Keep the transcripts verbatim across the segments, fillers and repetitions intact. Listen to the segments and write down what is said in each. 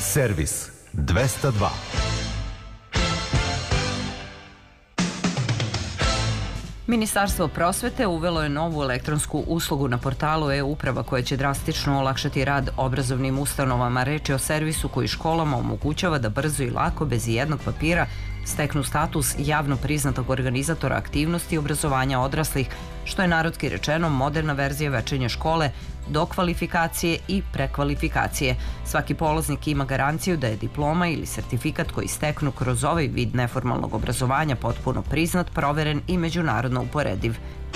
Servis dvesta dva. Ministarstvo prosvete uvelo je novu elektronsku uslugu na portalu e-uprava koja će drastično olakšati rad obrazovnim ustanovama. Reč je o servisu koji školama omogućava da brzo i lako, bez ijednog papira, steknu status javno priznatog organizatora aktivnosti obrazovanja odraslih, što je narodski rečeno moderna verzija večernje škole, dokvalifikacije i prekvalifikacije. Svaki polaznik ima garanciju da je diploma ili sertifikat koji steknu kroz ovaj vid neformalnog obrazovanja potpuno priznat, proveren i međunarodno uporediv.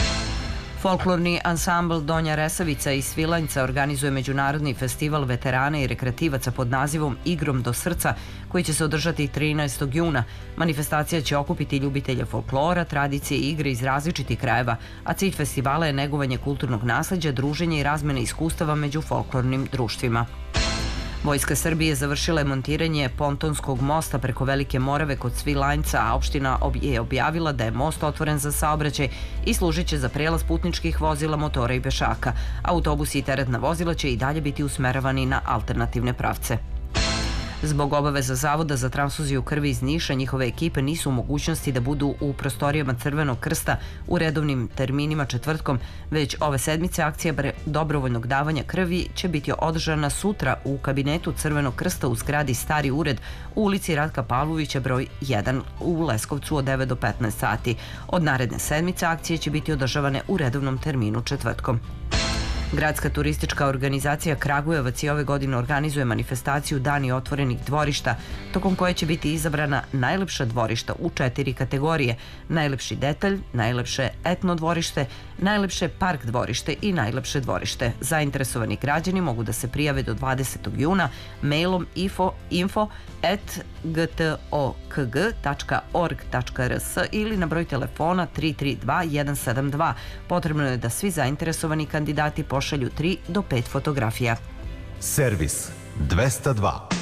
Folklorni ansambl Donja Resavica iz Svilajnca organizuje međunarodni festival veterana i rekreativaca pod nazivom Igrom do srca, koji će se održati trinaestog juna. Manifestacija će okupiti ljubitelje folklora, tradicije i igre iz različitih krajeva, a cilj festivala je negovanje kulturnog nasleđa, druženje i razmene iskustava među folklornim društvima. Vojska Srbije završila je montiranje pontonskog mosta preko Velike Morave kod Svilajnca, a opština je objavila da je most otvoren za saobraćaj i služit će za prelaz putničkih vozila, motora i pešaka. Autobusi i teretna vozila će i dalje biti usmeravani na alternativne pravce. Zbog obaveza Zavoda za transfuziju krvi iz Niša, njihove ekipe nisu u mogućnosti da budu u prostorijama Crvenog krsta u redovnim terminima četvrtkom, već ove sedmice akcija dobrovoljnog davanja krvi će biti održana sutra u kabinetu Crvenog krsta u zgradi Stari ured u ulici Ratka Pavlovića broj jedan u Leskovcu od devet do petnaest sati. Od naredne sedmice akcije će biti održavane u redovnom terminu četvrtkom. Gradska turistička organizacija Kragujevac i ove godine organizuje manifestaciju Dani otvorenih dvorišta, tokom koje će biti izabrana najlepša dvorišta u četiri kategorije: najlepši detalj, najlepše etno dvorište, najlepše park dvorište i najlepše dvorište. Zainteresovani građani mogu da se prijave do dvadesetog juna mailom info at g t o k g tačka org tačka r s ili na broj telefona tri tri dva jedan sedam dva. Potrebno je da svi zainteresovani kandidati pošalju tri do pet fotografija. Servis dvesta dva.